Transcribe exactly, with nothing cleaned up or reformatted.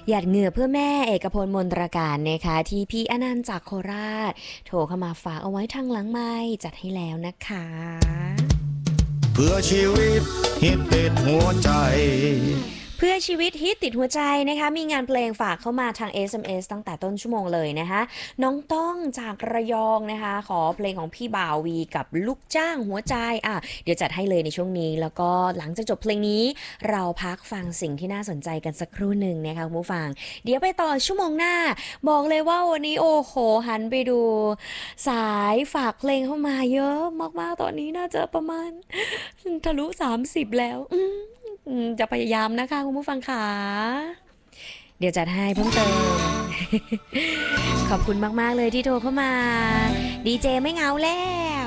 หยาดเหงื่อเพื่อแม่เอกพลมนตราการนะคะที่พี่อนันต์จากโคราชโทรเข้ามาฝากเอาไว้ทางหลังไม้จัดให้แล้วนะคะเพื่อชีวิตฮิตติดหัวใจเพื่อชีวิตฮิตติดหัวใจนะคะมีงานเพลงฝากเข้ามาทาง เอส เอ็ม เอส ตั้งแต่ต้นชั่วโมงเลยนะคะน้องต้องจากระยองนะคะขอเพลงของพี่บ่าววีกับลูกจ้างหัวใจอ่ะเดี๋ยวจัดให้เลยในช่วงนี้แล้วก็หลังจากจบเพลงนี้เราพักฟังสิ่งที่น่าสนใจกันสักครู่หนึ่งนะคะคุณผู้ฟังเดี๋ยวไปต่อชั่วโมงหน้าบอกเลยว่าวันนี้โอ้โหหันไปดูสายฝากเพลงเข้ามาเยอะมากๆตอนนี้น่าจะประมาณทะลุสามสิบแล้วอืมจะพยายามนะคะคุณผู้ฟังค่ะเดี๋ยวจัดให้เพิ่มเติม ขอบคุณมากๆเลยที่โทรเข้ามาดีเจไม่เหงาแล้ว